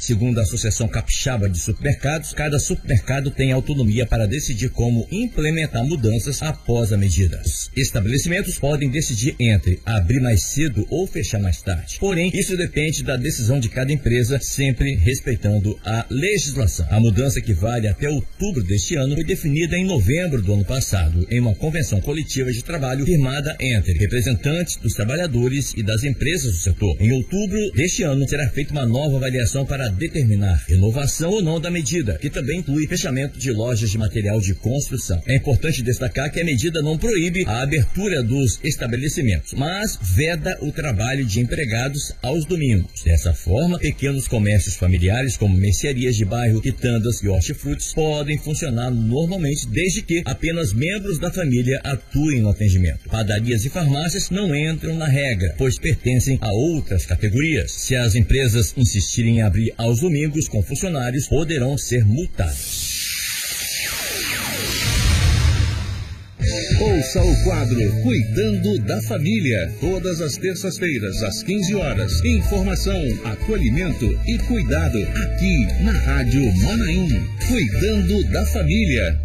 Segundo a Associação Capixaba de Supermercados, cada supermercado tem autonomia para decidir como implementar mudanças após a medida. Os estabelecimentos podem decidir entre abrir mais cedo ou fechar mais tarde. Porém, isso depende da decisão de cada empresa, sempre respeitando a legislação. A mudança, que vale até outubro deste ano, foi definida em novembro do ano passado, em uma convenção coletiva de trabalho firmada entre representantes dos trabalhadores e das empresas do setor. Em outubro deste ano, será feita uma nova avaliação para determinar renovação ou não da medida, que também inclui fechamento de lojas de material de construção. É importante destacar que a medida não proíbe a abertura dos estabelecimentos, mas veda o trabalho de empregados aos domingos. Dessa forma, pequenos comércios familiares, como mercearias de bairro, quitandas e hortifrutis, podem funcionar normalmente, desde que apenas membros da família atuem no atendimento. Padarias e farmácias não entram na regra, pois pertencem a outras categorias. Se as empresas insistirem em abrir aos domingos com funcionários, poderão ser multadas. Ouça o quadro Cuidando da Família, todas as terças-feiras, às 15 horas. Informação, acolhimento e cuidado, aqui na Rádio Manaim. Cuidando da Família.